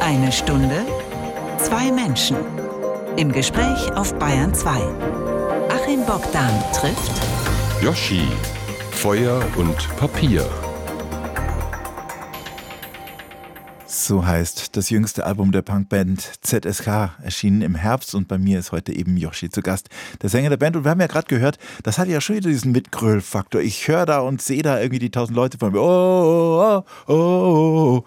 Eine Stunde, zwei Menschen. Im Gespräch auf Bayern 2. Achim Bogdan trifft Yoshi, Feuer und Papier. So heißt das jüngste Album der Punkband ZSK, erschienen im Herbst, und bei mir ist heute eben Yoshi zu Gast, der Sänger der Band. Und wir haben ja gerade gehört, das hat ja schon wieder diesen Mitgröl-Faktor. Ich höre da und sehe da irgendwie die 1000 Leute von mir. Oh, oh, oh, oh.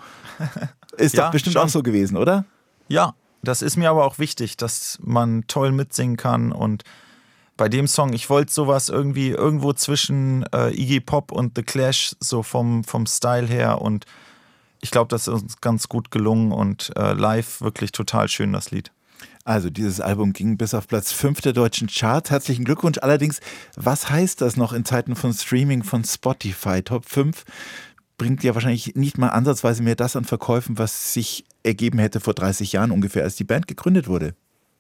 Ist ja, doch bestimmt schon auch so gewesen, oder? Ja, das ist mir aber auch wichtig, dass man toll mitsingen kann. Und bei dem Song, ich wollte sowas irgendwie irgendwo zwischen Iggy Pop und The Clash, so vom Style her, und ich glaube, das ist uns ganz gut gelungen und live wirklich total schön, das Lied. Also dieses Album ging bis auf Platz 5 der deutschen Charts. Herzlichen Glückwunsch. Allerdings, was heißt das noch in Zeiten von Streaming, von Spotify? Top 5 bringt ja wahrscheinlich nicht mal ansatzweise mehr das an Verkäufen, was sich ergeben hätte vor 30 Jahren ungefähr, als die Band gegründet wurde.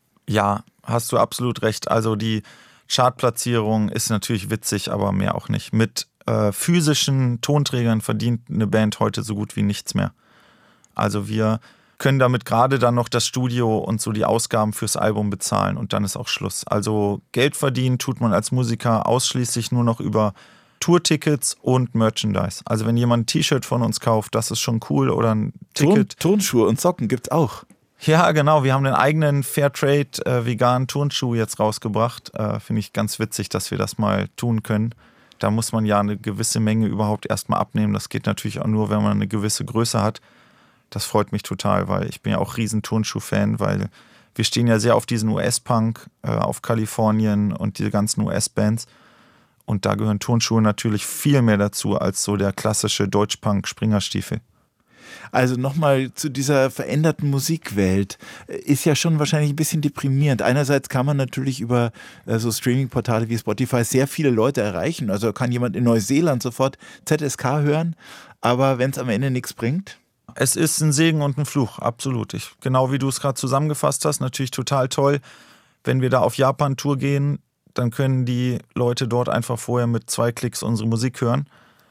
Ja, hast du absolut recht. Also die Chartplatzierung ist natürlich witzig, aber mehr auch nicht. Mit physischen Tonträgern verdient eine Band heute so gut wie nichts mehr. Also wir können damit gerade dann noch das Studio und so die Ausgaben fürs Album bezahlen und dann ist auch Schluss. Also Geld verdienen tut man als Musiker ausschließlich nur noch über Tourtickets und Merchandise. Also wenn jemand ein T-Shirt von uns kauft, das ist schon cool, oder ein Ticket. Turnschuhe und Socken gibt's auch. Ja, genau. Wir haben den eigenen Fairtrade veganen Turnschuh jetzt rausgebracht. Finde ich ganz witzig, dass wir das mal tun können. Da muss man ja eine gewisse Menge überhaupt erstmal abnehmen. Das geht natürlich auch nur, wenn man eine gewisse Größe hat. Das freut mich total, weil ich bin ja auch riesen Turnschuh-Fan, weil wir stehen ja sehr auf diesen US-Punk, auf Kalifornien und diese ganzen US-Bands. Und da gehören Turnschuhe natürlich viel mehr dazu als so der klassische Deutsch-Punk-Springerstiefel. Also nochmal zu dieser veränderten Musikwelt. Ist ja schon wahrscheinlich ein bisschen deprimierend. Einerseits kann man natürlich über so Streaming-Portale wie Spotify sehr viele Leute erreichen. Also kann jemand in Neuseeland sofort ZSK hören, aber wenn es am Ende nichts bringt? Es ist ein Segen und ein Fluch, absolut. Genau wie du es gerade zusammengefasst hast, natürlich total toll. Wenn wir da auf Japan-Tour gehen, dann können die Leute dort einfach vorher mit 2 Klicks unsere Musik hören.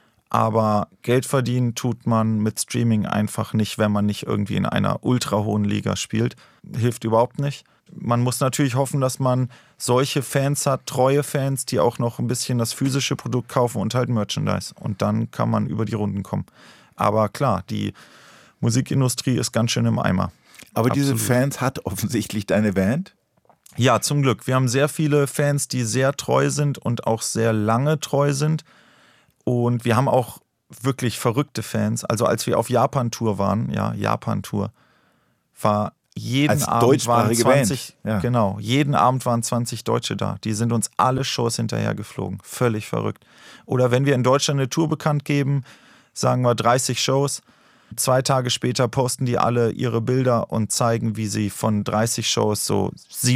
Aber Geld verdienen tut man mit Streaming einfach nicht, wenn man nicht irgendwie in einer ultra hohen Liga spielt. Hilft überhaupt nicht. Man muss natürlich hoffen, dass man solche Fans hat, treue Fans, die auch noch ein bisschen das physische Produkt kaufen und halt Merchandise. Und dann kann man über die Runden kommen. Aber klar, die Musikindustrie ist ganz schön im Eimer. Aber absolut. Diese Fans hat offensichtlich deine Band? Ja, zum Glück. Wir haben sehr viele Fans, die sehr treu sind und auch sehr lange treu sind. Und wir haben auch wirklich verrückte Fans. Also als wir auf Japan-Tour waren, Japan-Tour, war jeden als Abend waren 20, Band. Ja. Genau, jeden Abend waren 20 Deutsche da. Die sind uns alle Shows hinterher geflogen. Völlig verrückt. Oder wenn wir in Deutschland eine Tour bekannt geben, sagen wir 30 Shows, 2 Tage später posten die alle ihre Bilder und zeigen, wie sie von 30 Shows so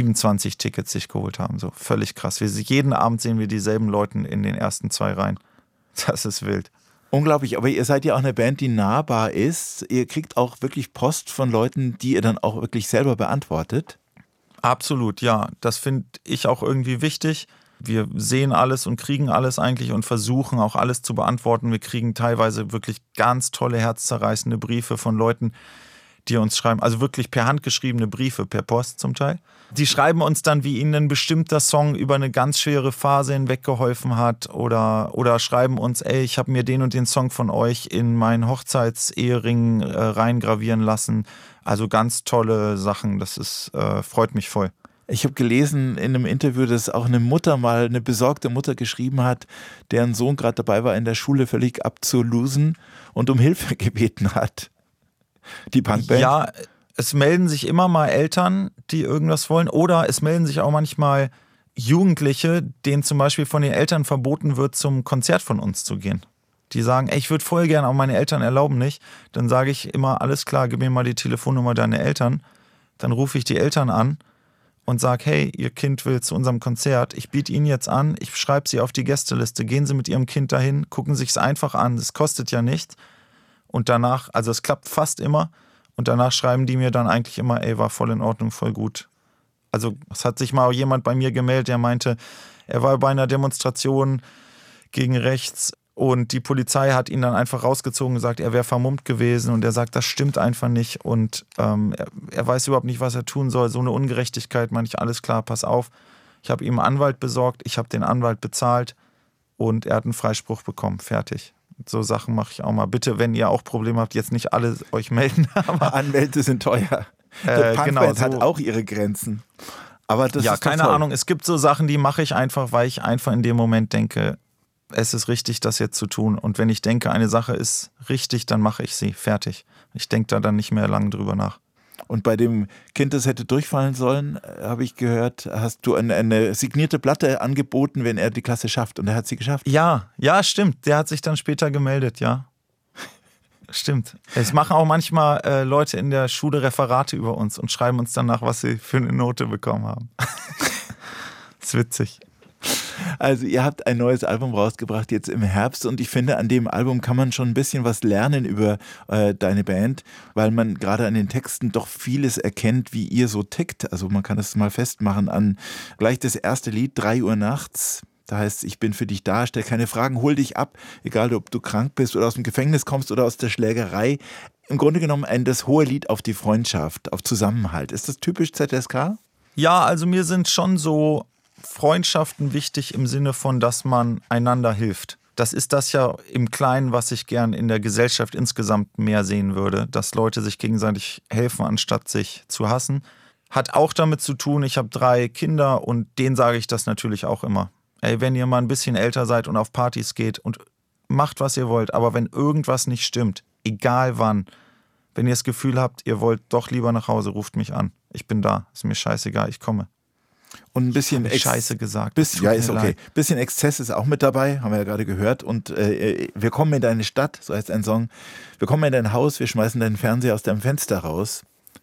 27 Tickets sich geholt haben. So völlig krass. Jeden Abend sehen wir dieselben Leute in den ersten 2 Reihen. Das ist wild. Unglaublich, aber ihr seid ja auch eine Band, die nahbar ist. Ihr kriegt auch wirklich Post von Leuten, die ihr dann auch wirklich selber beantwortet. Absolut, ja. Das finde ich auch irgendwie wichtig. Wir sehen alles und kriegen alles eigentlich und versuchen auch alles zu beantworten. Wir kriegen teilweise wirklich ganz tolle, herzzerreißende Briefe von Leuten, die uns schreiben, also wirklich per Hand geschriebene Briefe, per Post zum Teil. Die schreiben uns dann, wie ihnen ein bestimmter Song über eine ganz schwere Phase hinweg geholfen hat, oder schreiben uns, ich habe mir den und den Song von euch in meinen Hochzeitsehering reingravieren lassen. Also ganz tolle Sachen, das ist freut mich voll. Ich habe gelesen in einem Interview, dass auch eine besorgte Mutter geschrieben hat, deren Sohn gerade dabei war, in der Schule völlig abzulosen und um Hilfe gebeten hat. Die Punkband? Ja, es melden sich immer mal Eltern, die irgendwas wollen, oder es melden sich auch manchmal Jugendliche, denen zum Beispiel von den Eltern verboten wird, zum Konzert von uns zu gehen. Die sagen, ich würde voll gern, aber meine Eltern erlauben nicht. Dann sage ich immer, alles klar, gib mir mal die Telefonnummer deiner Eltern. Dann rufe ich die Eltern an und sage, hey, ihr Kind will zu unserem Konzert, ich biete Ihnen jetzt an, ich schreibe Sie auf die Gästeliste, gehen Sie mit Ihrem Kind dahin, gucken sich es einfach an, es kostet ja nichts. Und danach, also es klappt fast immer, und danach schreiben die mir dann eigentlich immer, war voll in Ordnung, voll gut. Also es hat sich mal jemand bei mir gemeldet, der meinte, er war bei einer Demonstration gegen rechts Und die Polizei hat ihn dann einfach rausgezogen und gesagt, er wäre vermummt gewesen. Und er sagt, das stimmt einfach nicht. Und er weiß überhaupt nicht, was er tun soll. So eine Ungerechtigkeit, meine ich, alles klar, pass auf. Ich habe ihm einen Anwalt besorgt, ich habe den Anwalt bezahlt und er hat einen Freispruch bekommen. Fertig. So Sachen mache ich auch mal. Bitte, wenn ihr auch Probleme habt, jetzt nicht alle euch melden. Aber Anwälte sind teuer. Die Punkband genau, so. hat auch ihre Grenzen. Aber das Ja, ist doch keine toll. Ahnung. Es gibt so Sachen, die mache ich einfach, weil ich einfach in dem Moment denke, es ist richtig, das jetzt zu tun. Und wenn ich denke, eine Sache ist richtig, dann mache ich sie. Fertig. Ich denke da dann nicht mehr lange drüber nach. Und bei dem Kind, das hätte durchfallen sollen, habe ich gehört, hast du eine signierte Platte angeboten, wenn er die Klasse schafft. Und er hat sie geschafft. Ja, stimmt. Der hat sich dann später gemeldet, ja. Stimmt. Es machen auch manchmal Leute in der Schule Referate über uns und schreiben uns danach, was sie für eine Note bekommen haben. Das ist witzig. Also ihr habt ein neues Album rausgebracht jetzt im Herbst und ich finde, an dem Album kann man schon ein bisschen was lernen über deine Band, weil man gerade an den Texten doch vieles erkennt, wie ihr so tickt. Also man kann es mal festmachen an gleich das erste Lied, 3 Uhr nachts. Da heißt es, ich bin für dich da, stell keine Fragen, hol dich ab, egal ob du krank bist oder aus dem Gefängnis kommst oder aus der Schlägerei. Im Grunde genommen das hohe Lied auf die Freundschaft, auf Zusammenhalt. Ist das typisch ZSK? Ja, also mir sind schon so Freundschaften wichtig im Sinne von, dass man einander hilft. Das ist das ja im Kleinen, was ich gern in der Gesellschaft insgesamt mehr sehen würde, dass Leute sich gegenseitig helfen, anstatt sich zu hassen. Hat auch damit zu tun, ich habe 3 Kinder und denen sage ich das natürlich auch immer. Ey, wenn ihr mal ein bisschen älter seid und auf Partys geht und macht, was ihr wollt, aber wenn irgendwas nicht stimmt, egal wann, wenn ihr das Gefühl habt, ihr wollt doch lieber nach Hause, ruft mich an. Ich bin da, ist mir scheißegal, ich komme. Und ein bisschen Scheiße gesagt. Ja, ist okay. Bisschen Exzess ist auch mit dabei, haben wir ja gerade gehört. Und wir kommen in deine Stadt, so heißt ein Song. Wir kommen in dein Haus, wir schmeißen deinen Fernseher aus deinem Fenster raus.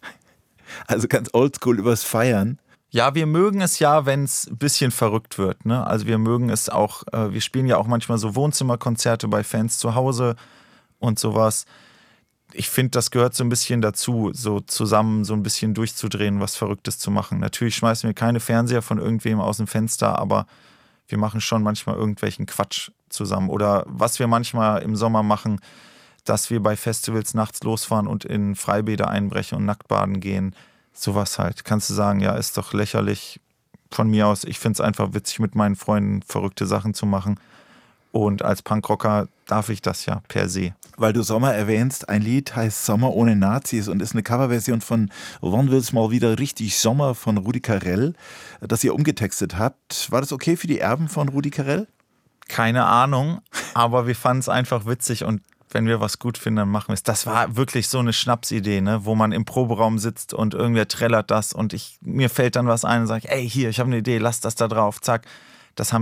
Also ganz oldschool übers Feiern. Ja, wir mögen es ja, wenn es ein bisschen verrückt wird. Ne? Also wir mögen es auch, wir spielen ja auch manchmal so Wohnzimmerkonzerte bei Fans zu Hause und sowas. Ich finde, das gehört so ein bisschen dazu, so zusammen so ein bisschen durchzudrehen, was Verrücktes zu machen. Natürlich schmeißen wir keine Fernseher von irgendwem aus dem Fenster, aber wir machen schon manchmal irgendwelchen Quatsch zusammen. Oder was wir manchmal im Sommer machen, dass wir bei Festivals nachts losfahren und in Freibäder einbrechen und nackt baden gehen. Sowas halt. Kannst du sagen, ja, ist doch lächerlich von mir aus. Ich finde es einfach witzig, mit meinen Freunden verrückte Sachen zu machen. Und als Punkrocker darf ich das ja per se. Weil du Sommer erwähnst, ein Lied heißt Sommer ohne Nazis und ist eine Coverversion von Wann wird's mal wieder richtig Sommer von Rudi Carrell, das ihr umgetextet habt. War das okay für die Erben von Rudi Carrell? Keine Ahnung, aber wir fanden es einfach witzig und wenn wir was gut finden, dann machen wir es. Das war wirklich so eine Schnapsidee, ne? Wo man im Proberaum sitzt und irgendwer trällert das und mir fällt dann was ein und sage, ey, hier, ich habe eine Idee, lass das da drauf, zack. Das haben